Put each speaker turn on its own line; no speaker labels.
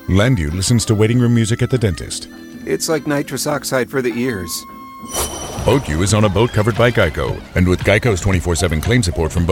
Landu listens to waiting room music at the dentist.
It's like nitrous oxide for the ears.
Boat U is on a boat covered by Geico. And with Geico's 24/7 claim support from